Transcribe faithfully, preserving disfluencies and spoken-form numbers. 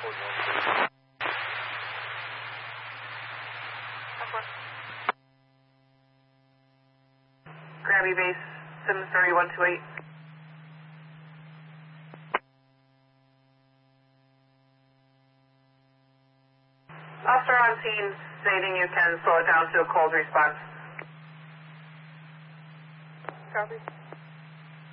Grammy Base, Sims thirty-one twenty-eight. Officer on scene, stating you can slow it down to a cold response. Copy.